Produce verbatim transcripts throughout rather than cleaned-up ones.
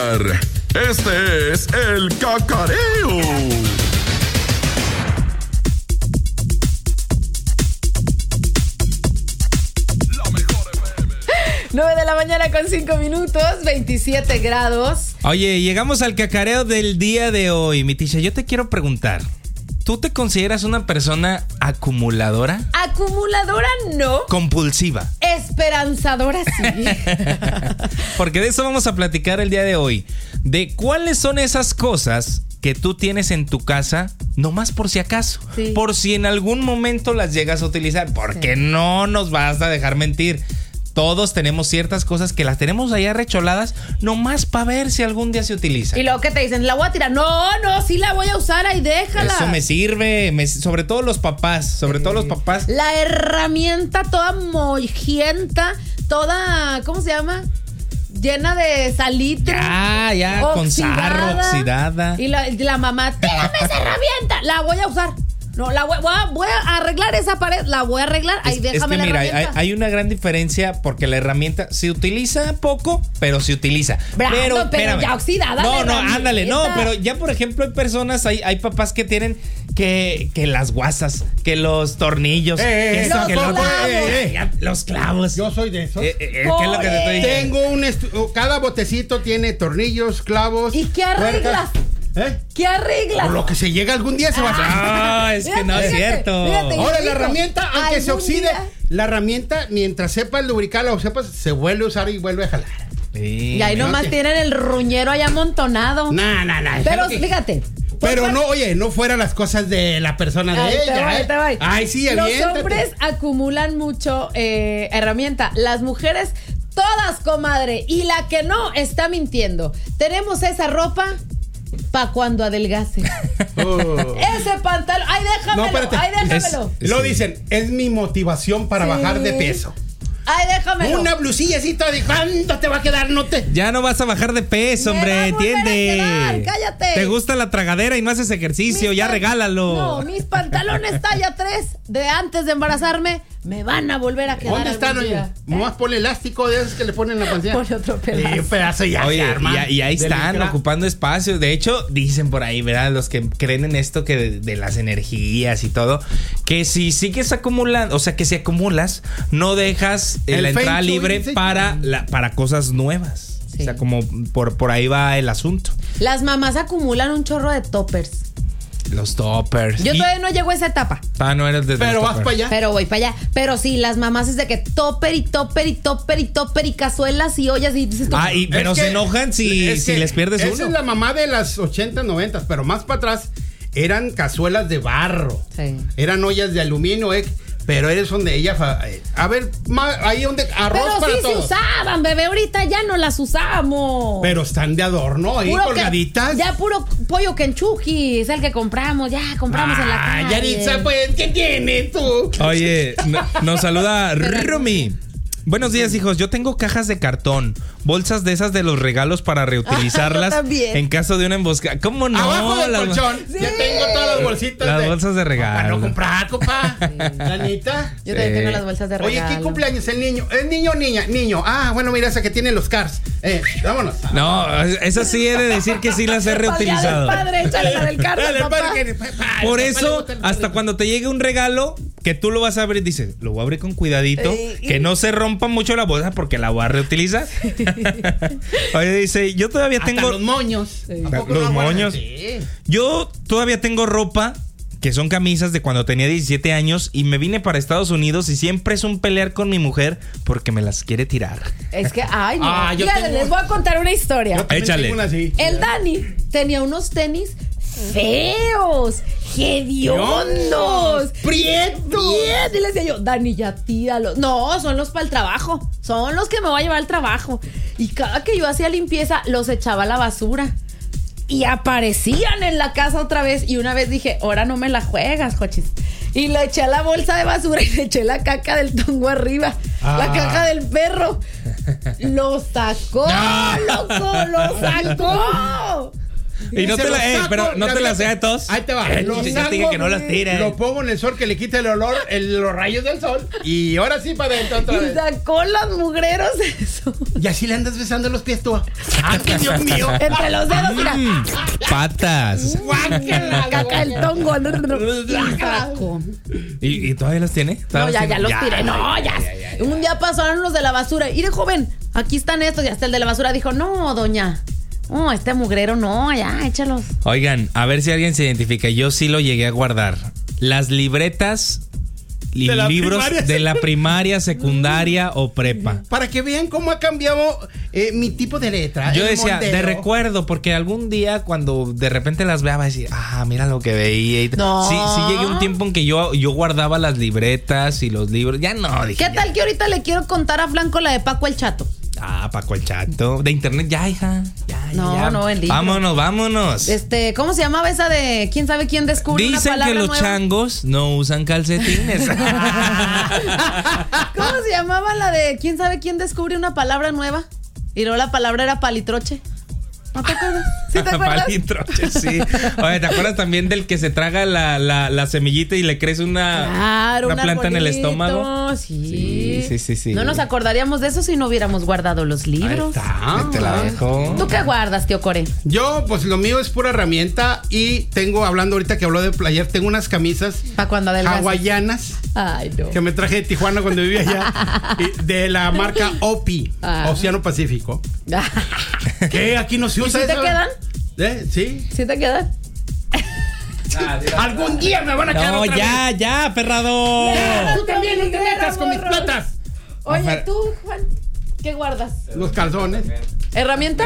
escuchar. Este es el Cacareo. nueve de la mañana con cinco minutos, veintisiete grados. Oye, llegamos al cacareo del día de hoy. Mi Tisha, yo te quiero preguntar, ¿tú te consideras una persona acumuladora? Acumuladora no. Compulsiva. Esperanzadora sí. Porque de eso vamos a platicar el día de hoy. De cuáles son esas cosas que tú tienes en tu casa, nomás por si acaso. Sí. Por si en algún momento las llegas a utilizar. Porque sí. No nos vas a dejar mentir. Todos tenemos ciertas cosas que las tenemos ahí arrecholadas nomás para ver si algún día se utiliza. Y luego que te dicen, la voy a tirar. No, no, sí la voy a usar, ahí déjala. Eso me sirve, me, sobre todo los papás, sobre sí. todo los papás. La herramienta toda mojienta, toda, ¿cómo se llama? Llena de salitre. Ya, ya, oxidada, con sarro, oxidada. Y la, la mamá, tírame esa herramienta, la voy a usar. No, la voy, voy, a, voy a arreglar esa pared, la voy a arreglar, ahí es, déjame es que, la mira, herramienta. Hay, hay una gran diferencia porque la herramienta se utiliza poco, pero se utiliza. Bravo, pero, pero ya oxidada. No, no, ándale, no, pero ya por ejemplo hay personas, hay, hay papás que tienen que, que las guasas, que los tornillos, eh, que eh, los, que clavos. Los, eh, eh, los clavos. Yo soy de esos. Eh, eh, ¿Qué es lo que te estoy diciendo? Tengo un, estu- cada botecito tiene tornillos, clavos. ¿Y qué arreglas? ¿Eh? ¿Qué arreglas? Por lo que se llega algún día se va a hacer. Ah, es que no es cierto. Fíjate, ahora la herramienta, aunque se oxide, día? la herramienta, mientras sepas lubricarla o sepas, se vuelve a usar y vuelve a jalar. Sí, y ahí nomás que... tienen el ruñero ahí amontonado. No, no, no. Pero que... fíjate. Pero pues, no, oye, no fueran las cosas de la persona de ay, ella. Te voy, ¿eh? te voy. Ay, sí, aviéntate. Los hombres acumulan mucho eh, herramienta. Las mujeres, todas, comadre. Y la que no, está mintiendo. Tenemos esa ropa pa' cuando adelgace. Oh. Ese pantalón. Ay, déjamelo. No, ay, déjamelo. Es, lo dicen, es mi motivación para sí. bajar de peso. Ay, déjamelo. Una blusilla así toda de ¿cuánto te va a quedar? No te... Ya no vas a bajar de peso, hombre, entiende. Cállate. Te gusta la tragadera y no haces ejercicio, mis ya pan... regálalo. No, mis pantalones talla tres de antes de embarazarme me van a volver a quedar. ¿Dónde están, oye? Nomás ponle elástico de esos que le ponen la pancilla. Pon otro pedazo. Y un pedazo ya. Oye, y, y ahí están licra. Ocupando espacio. De hecho, dicen por ahí, ¿verdad? Los que creen en esto que de, de las energías y todo, que si sigues acumulando, o sea, que si acumulas, no dejas el la entrada libre para, la, para cosas nuevas. Sí. O sea, como por, por ahí va el asunto. Las mamás acumulan un chorro de toppers. Los toppers. Yo todavía no llego a esa etapa. Ah, no eres de Pero vas para allá. Pero voy para allá. Pero sí, las mamás es de que topper y topper y topper y topper y cazuelas y ollas y dices tú. Ah, y, pero se enojan si, si les pierdes esa uno. Esa es la mamá de las ochenta, noventa, pero más para atrás eran cazuelas de barro. Sí. Eran ollas de aluminio, eh. Pero eres donde ella... A ver, ahí donde... Arroz pero para sí todos. se usaban, bebé. Ahorita ya no las usamos. Pero están de adorno ahí, puro colgaditas. Que, ya puro pollo Kentucky. Es el que compramos. Ya compramos ah, en la calle. Yaritza, pues, ¿qué tiene tú? Oye, no, nos saluda Rumi. Buenos días, hijos. Yo tengo cajas de cartón, bolsas de esas de los regalos para reutilizarlas ah, en caso de una emboscada. ¿Cómo no? Abajo del las... colchón. Sí. Ya tengo todas las bolsitas. Las de... bolsas de regalo. Para no comprar, compa. Sí. Lanita. Yo también sí. tengo las bolsas de regalo. Oye, ¿qué cumpleaños el niño? ¿El niño o niña? Niño. Ah, bueno, mira esa que tiene los cars. Eh, vámonos. No, esa sí he de decir que sí las he reutilizado. Padre, échale la del carro, papá. Por eso, hasta cuando te llegue un regalo que tú lo vas a abrir, dices, lo voy a abrir con cuidadito, eh, que no se rompa mucho la bolsa porque la voy a reutilizar. Oye, dice, yo todavía hasta tengo los moños. Sí. Los moños. Sí. Yo todavía tengo ropa que son camisas de cuando tenía diecisiete años y me vine para Estados Unidos y siempre es un pelear con mi mujer porque me las quiere tirar. Es que, ay, no. Ah, yo Fíjate, tengo... les voy a contar una historia. Échale. Una así. El Dani tenía unos tenis feos, hediondos, prietos. Y le decía yo, Dani, ya tíralos. No, son los para el trabajo. Son los que me voy a llevar al trabajo. Y cada que yo hacía limpieza, los echaba a la basura. Y aparecían en la casa otra vez. Y una vez dije, ahora no me la juegas, Jochis. Y le eché a la bolsa de basura y le eché la caca del tongo arriba. Ah. La caca del perro. Lo sacó, no. loco, lo sacó. Y no se te los la, eh, saco, pero no ya te la fíjate. sea de tos. Ahí te va. Eh, Lo ya te saco, dije que no las tires. Lo pongo en el sol que le quite el olor, el, los rayos del sol. Y ahora sí para adentro otra Y vez. sacó los mugreros eso. Y así le andas besando los pies tú. ¡Ay, Dios mío! Entre los dedos, mira. Mm, patas. ¡Guácala! Caca el tongo. Y saco. ¿Y, y todavía los tiene? No, ¿Todavía ya, los ya tiene? los tiré. No, ya. ya, ya. Un día pasaron los de la basura. Mire, joven, aquí están estos. Y hasta el de la basura dijo, no, doña. No, este mugrero no, ya, échalos. Oigan, a ver si alguien se identifica. Yo sí lo llegué a guardar. Las libretas y De la libros primaria. de la primaria, secundaria o prepa. Para que vean cómo ha cambiado eh, mi tipo de letra. Yo el decía, moldeo. de recuerdo, porque algún día cuando de repente las vea va a decir, ah, mira lo que veía. y- No. Sí, sí llegué un tiempo en que yo, yo guardaba las libretas y los libros. Ya no, dije. ¿Qué ya. tal que ahorita le quiero contar a Franco la de Paco el Chato? Ah, Paco el Chato. De internet, ya, hija. Ya, ya, No, ya. no, el libro. Vámonos, vámonos. Este, ¿cómo se llamaba esa de quién sabe quién descubre una Dicen palabra que los nueva? changos no usan calcetines. ¿Cómo se llamaba la de quién sabe quién descubre una palabra nueva? Y luego la palabra era palitroche. ¿No te acuerdas? ¿Sí te acuerdas? Palitroche, sí. Oye, ¿te acuerdas también del que se traga la, la, la semillita y le crece una, Claro, una un planta en el arbolito, estómago? Sí. Sí, sí, sí, sí. No nos acordaríamos de eso si no hubiéramos guardado los libros. Ahí está. Te la dejo. ¿Tú qué guardas, tío Core? Yo, pues lo mío es pura herramienta. Y tengo, hablando ahorita que habló de player, tengo unas camisas Para cuando adelgaces. hawaianas Ay, no. que me traje de Tijuana cuando vivía allá. y de la marca O P I, Ah. Océano Pacífico. Que aquí no se ¿Y usa si te eso. quedan? ¿Eh? Sí. ¿Sí te quedan? Algún día me van a quedar No, otra ya, vez. ya, perrado. Tú también no te metas con mis platas. Oye, Ajá. tú, Juan, ¿qué guardas? Los calzones. ¿Herramienta?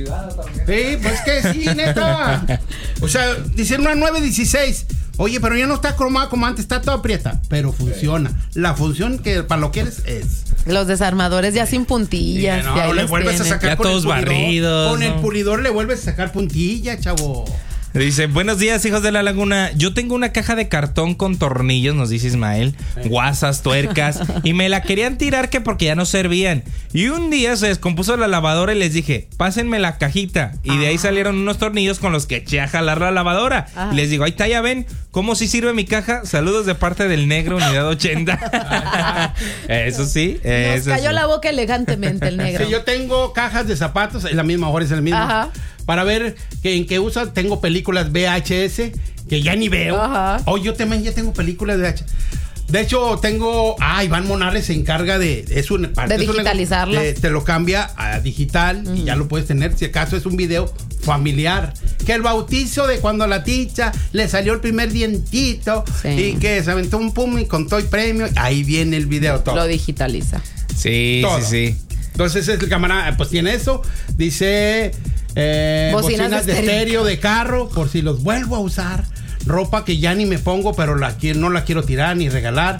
Sí, pues que sí, neta. O sea, dicen una nueve dieciséis. Oye, pero ya no está cromada como antes, está toda aprieta. Pero funciona. La función que para lo que eres es. Los desarmadores ya sin puntillas. Sí, no, y ahí le los vuelves tienen. a sacar Ya con todos el pulidor. barridos, Con el ¿no? pulidor le vuelves a sacar puntilla, chavo. Dice, buenos días, hijos de la laguna. Yo tengo una caja de cartón con tornillos, nos dice Ismael, guasas, tuercas, y me la querían tirar que porque ya no servían. Y un día se descompuso la lavadora y les dije, pásenme la cajita. Y de ahí salieron unos tornillos con los que eché a jalar la lavadora. Ajá. Y les digo, ahí está, ya ven cómo sí sirve mi caja. Saludos de parte del negro, unidad ochenta. Eso sí, Nos eso cayó sí. la boca elegantemente el negro. Sí, yo tengo cajas de zapatos, es la misma, ahora es el mismo. Ajá. Para ver que, en qué usa, tengo películas V H S que ya ni veo. Ajá. Oh, yo también ya tengo películas de V H S. De hecho, tengo. Ah, Iván Monales se encarga de. Es un, parte, De es un- digitalizarlas. de- te lo cambia a digital y ya lo puedes tener. Si acaso es un video familiar. Que el bautizo de cuando a la ticha le salió el primer dientito Sí. y que se aventó un pum y contó el premio. Ahí viene el video todo. Lo digitaliza. Sí, Todo. sí, sí. Entonces el camarada pues tiene eso. Dice eh, Bocinas bocinas, de de estéreo. estéreo de carro por si los vuelvo a usar. Ropa que ya ni me pongo pero la quiero, no la quiero tirar ni regalar.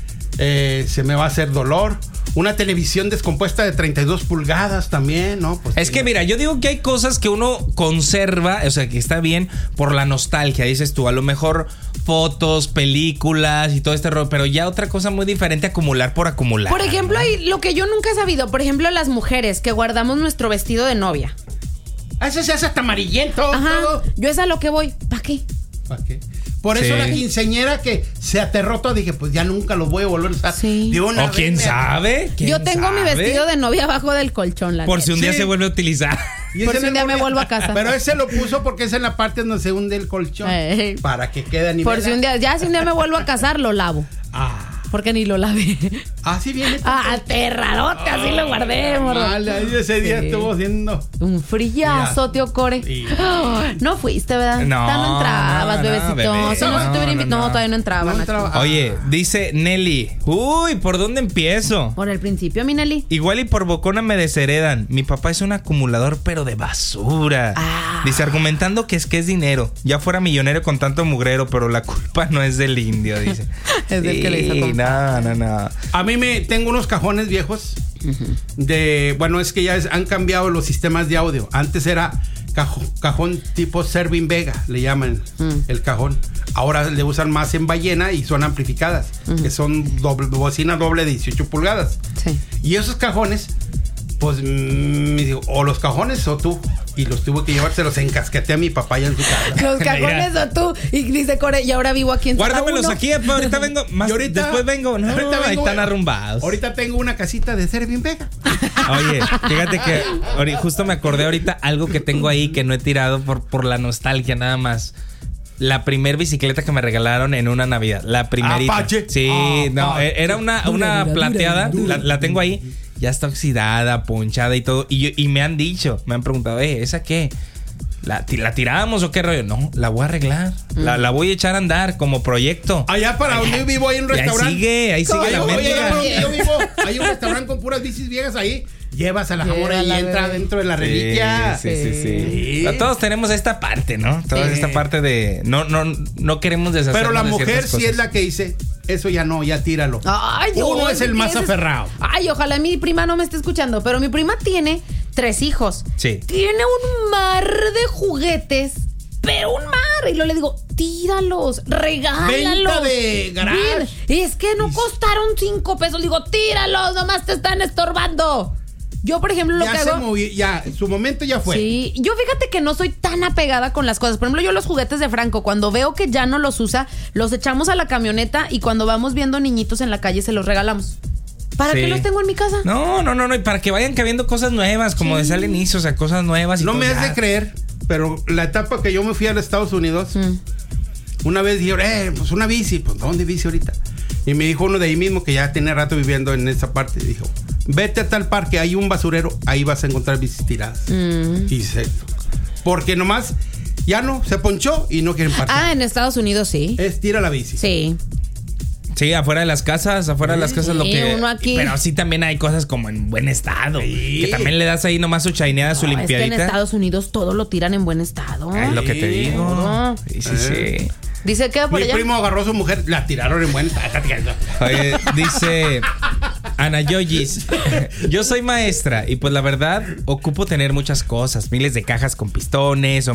Eh, se me va a hacer dolor. Una televisión descompuesta de treinta y dos pulgadas también, ¿no? Pues Es que mira, yo digo que hay cosas que uno conserva, o sea, que está bien por la nostalgia, dices tú, a lo mejor fotos, películas y todo este rollo, pero ya otra cosa muy diferente, acumular por acumular. Por ejemplo, hay lo que yo nunca he sabido. Por ejemplo, las mujeres que guardamos nuestro vestido de novia. Ah, ese se hace hasta amarillento. Ajá. Todo. Yo es a lo que voy. ¿Para qué? ¿Para qué? Por eso Sí. la quinceañera que se aterró todo, dije, pues ya nunca lo voy a volver a usar. Sí. De una O quién vez me- sabe. ¿Quién Yo tengo mi sabe? vestido de novia abajo del colchón, la Por si un día Sí. se vuelve a utilizar. Y Por ese si un no día me volvía- vuelvo a casa. Pero ese lo puso porque es en la parte donde se hunde el colchón. Ey. Para que quede a nivel. Por si un día, ya si un día me vuelvo a casar, lo lavo. Ah, Porque ni lo lavé. así viene. Ah, aterradote, así lo guardé, morro. Vale, ahí ese día Sí. estuvo haciendo. Un frillazo, tío Core. Sí. Oh, no fuiste, ¿verdad? No, Todavía no entrabas, no, bebecito. bebé. Si no, se te hubiera No, invi- no, no, no. todavía no entraba. No Nacho. entraba. Oye, dice Nelly, uy, ¿por dónde empiezo? Por el principio, mi Nelly. Igual y por bocona me desheredan. Mi papá es un acumulador, pero de basura. Ah. Dice, argumentando que es que es dinero. Ya fuera millonario con tanto mugrero, pero la culpa no es del indio, dice. Es del que le hizo Sí, comprar. no, no, no. A mí me tengo unos cajones viejos de, bueno, es que ya es- han cambiado los sistemas de audio. Antes era cajo- cajón tipo Servin Vega, le llaman Mm. el cajón. Ahora le usan más en ballena y son amplificadas, que son doble, bocina doble de dieciocho pulgadas. Sí. Y esos cajones Pues me dijo, o los cajones o tú. Y los tuve que llevar, se los encasqueté a mi papá ya en su casa. Los cajones o tú. Y dice Core, y ahora vivo aquí en Zona Guárdamelos uno. aquí, ahorita vengo. Más, Y ahorita- después vengo. No, ahorita ahí vengo, están güey. arrumbados. Ahorita tengo una casita de ser bien vega. Oye, fíjate que ahori- justo me acordé ahorita algo que tengo ahí que no he tirado por, por la nostalgia nada más. La primer bicicleta que me regalaron en una Navidad. La primerita. Apache. Sí, no, Apache. era una, Dura, una dura, plateada. dura, dura. La, la tengo ahí. Ya está oxidada, ponchada y todo. Y, yo- y me han dicho, me han preguntado, eh, ¿esa qué? ¿La, ti- ¿La tiramos o qué rollo? No, la voy a arreglar. La, la voy a echar a andar como proyecto. Allá para donde yo vivo hay un Y ahí restaurante. sigue, ahí sigue Ahí la voy, allá mendiga. para donde yo vivo hay un restaurante con puras bicis viejas ahí. Llevas a la jamora y Llévala, entra bebé. dentro de la reliquia. Sí, sí, sí, sí. Sí. Pero todos tenemos esta parte, ¿no? Toda Sí. esta parte de no, no, no queremos deshacernos Pero la de mujer ciertas sí cosas. es la que dice, eso ya no, ya tíralo. Ay, Dios, Uno es el más ese aferrado. Ay, ojalá mi prima no me esté escuchando, pero mi prima tiene tres hijos. Sí. Tiene un mar de juguetes, pero un mar. Y luego le digo, tíralos, regálalos. Venta de garage. Bien, es que no costaron cinco pesos. Digo, tíralos, nomás te están estorbando. Yo, por ejemplo, lo ya que se hago... movió, ya, su momento ya fue. Sí, yo fíjate que no soy tan apegada con las cosas. Por ejemplo, yo los juguetes de Franco, cuando veo que ya no los usa, los echamos a la camioneta y cuando vamos viendo niñitos en la calle se los regalamos. ¿Para Sí. qué los tengo en mi casa? No, no, no, no. Y para que vayan cabiendo cosas nuevas, como decía al inicio, o sea, cosas nuevas. Y No todo, me has ya. de creer, pero la etapa que yo me fui a los Estados Unidos, Mm. una vez dijeron, eh, pues una bici, pues ¿dónde bici ahorita? Y me dijo uno de ahí mismo que ya tiene rato viviendo en esa parte, dijo, vete a tal parque, hay un basurero, ahí vas a encontrar bicis tiradas. Mm. Y se, porque nomás ya no, se ponchó y no quieren partir. Ah, en Estados Unidos sí. Es tira la bici. Sí. Sí, afuera de las casas, afuera de las casas lo Sí, que... uno aquí. Pero sí también hay cosas como en buen estado. Sí. Que también le das ahí nomás su chaineada, su No, es que en limpiadita. Estados Unidos todo lo tiran en buen estado. Es lo que te Sí. digo. No. Sí, sí, Eh. sí. Dice que por Mi allá. primo agarró a su mujer, la tiraron en buen estado. Oye, dice Ana Yoyis, yo soy maestra y pues la verdad ocupo tener muchas cosas, miles de cajas con pistones o